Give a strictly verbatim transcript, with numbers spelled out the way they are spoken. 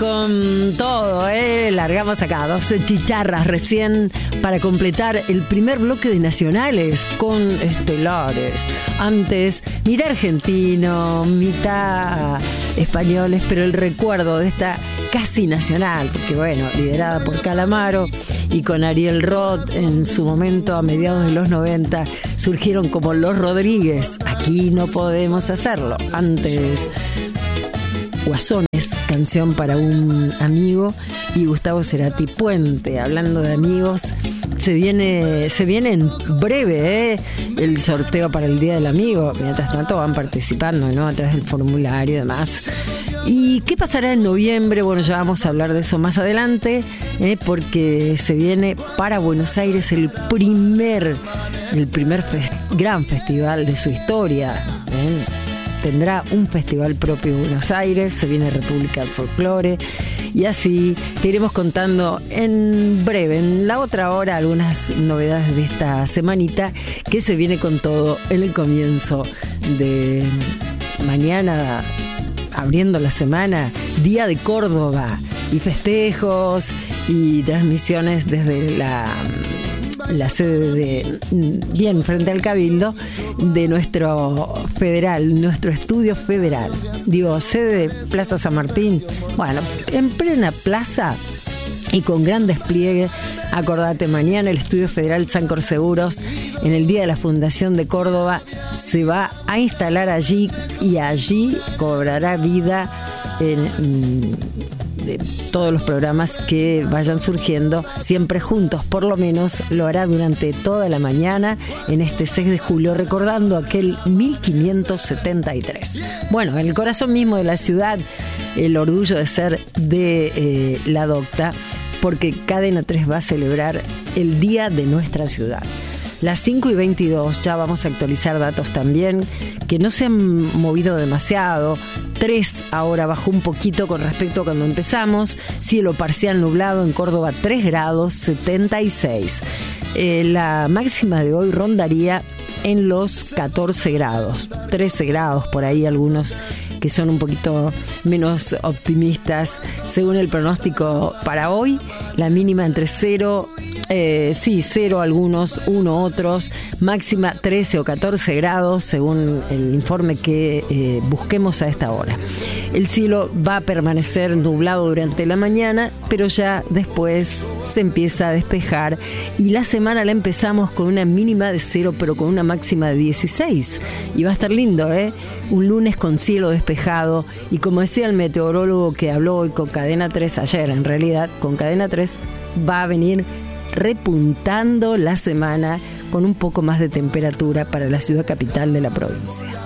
con todo, ¿eh? Largamos acá dos chicharras recién para completar el primer bloque de nacionales con estelares. Antes, mitad argentino, mitad españoles, pero el recuerdo de esta casi nacional, porque bueno, liderada por Calamaro y con Ariel Roth en su momento a mediados de los noventa, surgieron como Los Rodríguez. Aquí no podemos hacerlo. Antes, Guasones, canción para un amigo, y Gustavo Cerati, Puente. Hablando de amigos, se viene se viene en breve, ¿eh? El sorteo para el Día del Amigo. Mientras tanto van participando, ¿no? A través del formulario y demás. ¿Y qué pasará en noviembre? Bueno, ya vamos a hablar de eso más adelante, ¿eh? Porque se viene para Buenos Aires el primer el primer fe- gran festival de su historia, ¿eh? Tendrá un festival propio en Buenos Aires, se viene República del Folclore, y así te iremos contando en breve, en la otra hora, algunas novedades de esta semanita que se viene con todo en el comienzo de mañana, abriendo la semana, Día de Córdoba, y festejos y transmisiones desde la... la sede de, bien frente al Cabildo, de nuestro federal, nuestro estudio federal. Digo, sede de Plaza San Martín. Bueno, en plena plaza y con gran despliegue. Acordate, mañana el Estudio Federal Sancor Seguros, en el Día de la Fundación de Córdoba, se va a instalar allí, y allí cobrará vida en... de todos los programas que vayan surgiendo, siempre juntos, por lo menos lo hará durante toda la mañana en este seis de julio, recordando aquel mil quinientos setenta y tres. Bueno, en el corazón mismo de la ciudad, el orgullo de ser de eh, La Docta, porque Cadena tres va a celebrar el Día de nuestra ciudad. Las cinco y veintidós, ya vamos a actualizar datos también, que no se han movido demasiado. tres ahora bajó un poquito con respecto a cuando empezamos. Cielo parcial nublado en Córdoba, tres grados, setenta y seis. Eh, la máxima de hoy rondaría en los catorce grados, trece grados por ahí, algunos que son un poquito menos optimistas. Según el pronóstico para hoy, la mínima entre cero, eh, sí, cero algunos, uno otros, máxima trece o catorce grados, según el informe que eh, busquemos a esta hora. El cielo va a permanecer nublado durante la mañana, pero ya después se empieza a despejar, y la semana la empezamos con una mínima de cero, pero con una máxima de dieciséis. Y va a estar lindo, ¿eh? Un lunes con cielo despejado, y como decía el meteorólogo que habló hoy con Cadena tres, ayer en realidad, con Cadena tres, va a venir repuntando la semana con un poco más de temperatura para la ciudad capital de la provincia.